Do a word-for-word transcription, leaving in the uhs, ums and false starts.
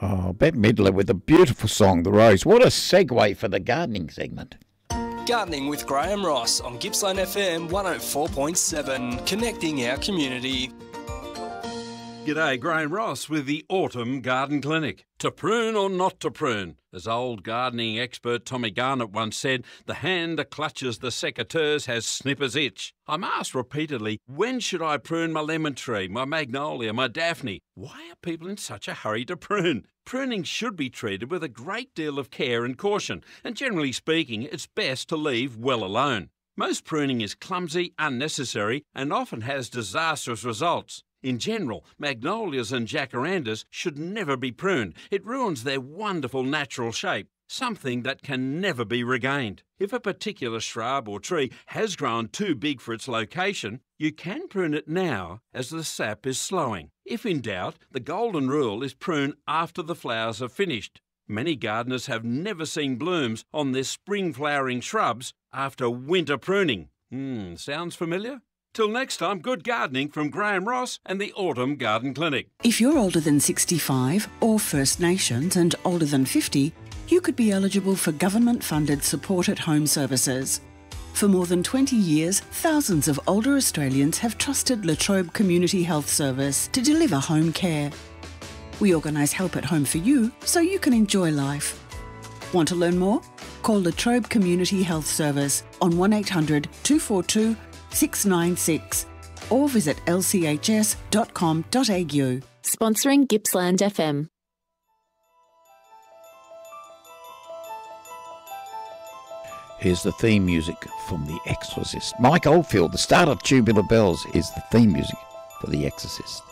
Oh, Bette Midler with a beautiful song, The Rose. What a segue for the gardening segment. Gardening with Graham Ross on Gippsland F M one oh four point seven, connecting our community. G'day, Graham Ross with the Autumn Garden Clinic. To prune or not to prune? As old gardening expert Tommy Garnett once said, the hand that clutches the secateurs has snipper's itch. I'm asked repeatedly, when should I prune my lemon tree, my magnolia, my daphne? Why are people in such a hurry to prune? Pruning should be treated with a great deal of care and caution, and generally speaking, it's best to leave well alone. Most pruning is clumsy, unnecessary, and often has disastrous results. In general, magnolias and jacarandas should never be pruned. It ruins their wonderful natural shape, something that can never be regained. If a particular shrub or tree has grown too big for its location, you can prune it now as the sap is slowing. If in doubt, the golden rule is prune after the flowers are finished. Many gardeners have never seen blooms on their spring flowering shrubs after winter pruning. Hmm, sounds familiar? Till next time, good gardening from Graham Ross and the Autumn Garden Clinic. If you're older than sixty-five or First Nations and older than fifty, you could be eligible for government-funded supported home services. For more than twenty years, thousands of older Australians have trusted La Trobe Community Health Service to deliver home care. We organise help at home for you so you can enjoy life. Want to learn more? Call La Trobe Community Health Service on one eight hundred two four two six nine six or visit l c h s dot com dot a u. Sponsoring Gippsland F M. Here's the theme music from The Exorcist. Mike Oldfield, the start of Tubular Bells, is the theme music for The Exorcist.